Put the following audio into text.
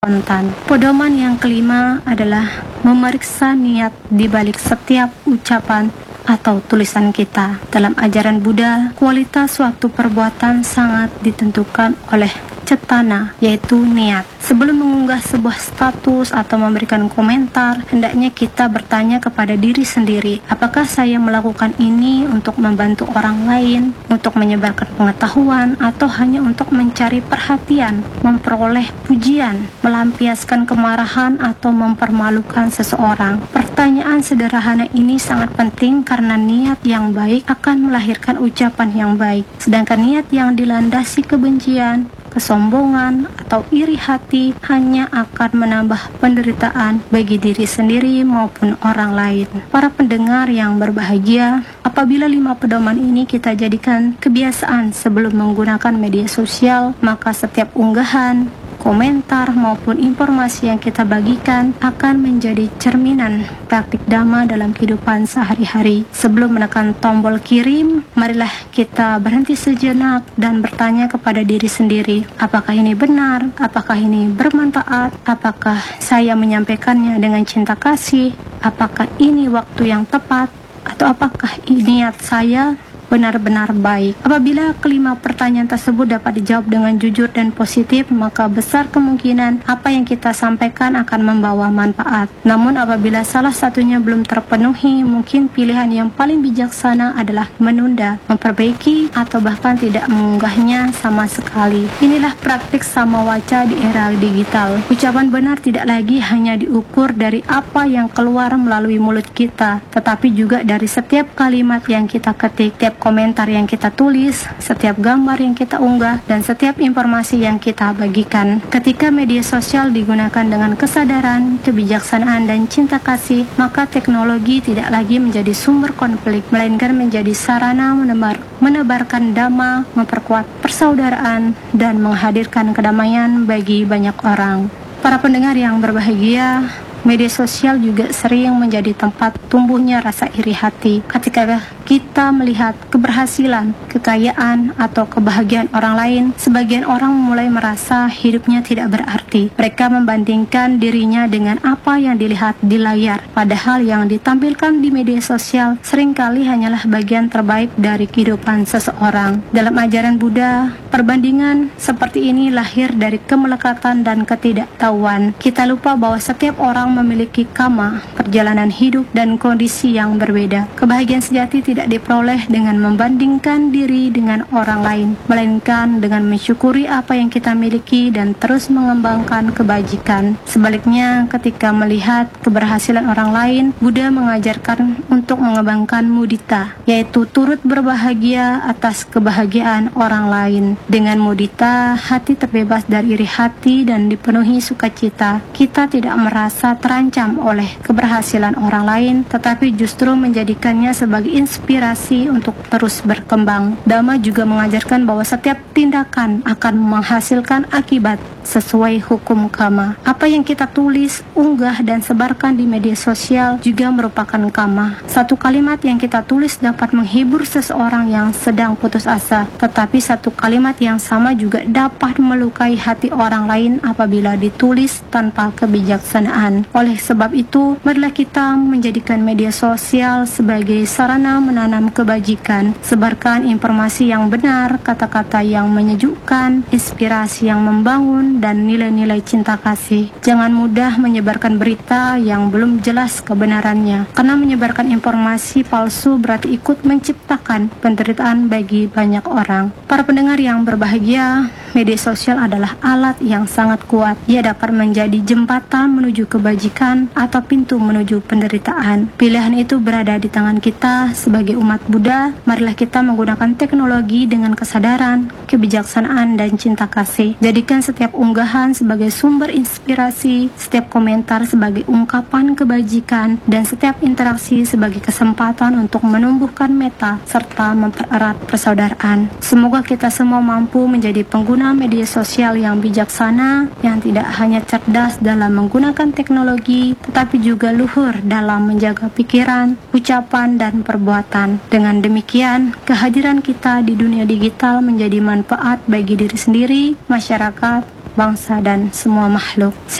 spontan. Pedoman yang kelima adalah memeriksa niat di balik setiap ucapan atau tulisan kita. Dalam ajaran Buddha, kualitas suatu perbuatan sangat ditentukan oleh cetana, yaitu niat. Sebelum mengunggah sebuah status atau memberikan komentar, hendaknya kita bertanya kepada diri sendiri, apakah saya melakukan ini untuk membantu orang lain, untuk menyebarkan pengetahuan, atau hanya untuk mencari perhatian, memperoleh pujian, melampiaskan kemarahan, atau mempermalukan seseorang. Pertanyaan sederhana ini sangat penting karena niat yang baik akan melahirkan ucapan yang baik, sedangkan niat yang dilandasi kebencian, kesombongan, atau iri hati hanya akan menambah penderitaan bagi diri sendiri maupun orang lain. Para pendengar yang berbahagia, apabila 5 pedoman ini kita jadikan kebiasaan sebelum menggunakan media sosial, maka setiap unggahan, komentar maupun informasi yang kita bagikan akan menjadi cerminan praktik Dhamma dalam kehidupan sehari-hari. Sebelum menekan tombol kirim, marilah kita berhenti sejenak dan bertanya kepada diri sendiri, apakah ini benar, apakah ini bermanfaat, apakah saya menyampaikannya dengan cinta kasih, apakah ini waktu yang tepat, atau apakah niat saya benar-benar baik. Apabila kelima pertanyaan tersebut dapat dijawab dengan jujur dan positif, maka besar kemungkinan apa yang kita sampaikan akan membawa manfaat. Namun apabila salah satunya belum terpenuhi, mungkin pilihan yang paling bijaksana adalah menunda, memperbaiki, atau bahkan tidak mengunggahnya sama sekali. Inilah praktik samawaca di era digital. Ucapan benar tidak lagi hanya diukur dari apa yang keluar melalui mulut kita, tetapi juga dari setiap kalimat yang kita ketik, setiap komentar yang kita tulis, setiap gambar yang kita unggah, dan setiap informasi yang kita bagikan. Ketika media sosial digunakan dengan kesadaran, kebijaksanaan, dan cinta kasih, maka teknologi tidak lagi menjadi sumber konflik, melainkan menjadi sarana menebarkan dhamma, memperkuat persaudaraan, dan menghadirkan kedamaian bagi banyak orang. Para pendengar yang berbahagia, media sosial juga sering menjadi tempat tumbuhnya rasa iri hati. Ketika kita melihat keberhasilan, kekayaan, atau kebahagiaan orang lain, sebagian orang mulai merasa hidupnya tidak berarti. Mereka membandingkan dirinya dengan apa yang dilihat di layar, padahal yang ditampilkan di media sosial seringkali hanyalah bagian terbaik dari kehidupan seseorang. Dalam ajaran Buddha, perbandingan seperti ini lahir dari kemelekatan dan ketidaktahuan. Kita lupa bahwa setiap orang memiliki kama, perjalanan hidup, dan kondisi yang berbeda. Kebahagiaan sejati tidak diperoleh dengan membandingkan diri dengan orang lain, melainkan dengan mensyukuri apa yang kita miliki dan terus mengembangkan kebajikan. Sebaliknya, ketika melihat keberhasilan orang lain, Buddha mengajarkan untuk mengembangkan mudita, yaitu turut berbahagia atas kebahagiaan orang lain. Dengan mudita, hati terbebas dari iri hati dan dipenuhi sukacita. Kita tidak merasa terancam oleh keberhasilan orang lain, tetapi justru menjadikannya sebagai inspirasi untuk terus berkembang. Dhamma juga mengajarkan bahwa setiap tindakan akan menghasilkan akibat sesuai hukum kama. Apa yang kita tulis, unggah, dan sebarkan di media sosial juga merupakan kama. Satu kalimat yang kita tulis dapat menghibur seseorang yang sedang putus asa, tetapi satu kalimat yang sama juga dapat melukai hati orang lain apabila ditulis tanpa kebijaksanaan. Oleh sebab itu, marilah kita menjadikan media sosial sebagai sarana menanam kebajikan. Sebarkan informasi yang benar, kata-kata yang menyejukkan, inspirasi yang membangun, dan nilai-nilai cinta kasih. Jangan mudah menyebarkan berita yang belum jelas kebenarannya, karena menyebarkan informasi palsu berarti ikut menciptakan penderitaan bagi banyak orang. Para pendengar yang berbahagia, media sosial adalah alat yang sangat kuat. Ia dapat menjadi jembatan menuju kebajikan atau pintu menuju penderitaan. Pilihan itu berada di tangan kita sebagai umat Buddha. Marilah kita menggunakan teknologi dengan kesadaran, kebijaksanaan, dan cinta kasih. Jadikan setiap unggahan sebagai sumber inspirasi, setiap komentar sebagai ungkapan kebajikan, dan setiap interaksi sebagai kesempatan untuk menumbuhkan meta serta mempererat persaudaraan. Semoga kita semua mampu menjadi pengguna media sosial yang bijaksana, yang tidak hanya cerdas dalam menggunakan teknologi, tetapi juga luhur dalam menjaga pikiran, ucapan, dan perbuatan. Dengan demikian, kehadiran kita di dunia digital menjadi manfaat bagi diri sendiri, masyarakat, bangsa, dan semua makhluk.